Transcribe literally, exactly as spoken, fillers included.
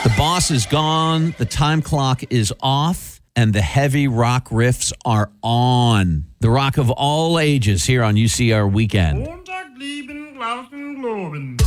The boss is gone, the time clock is off, and the heavy rock riffs are on. The rock of all ages here on U C R Weekend. Montag, lieben, glauben, globen.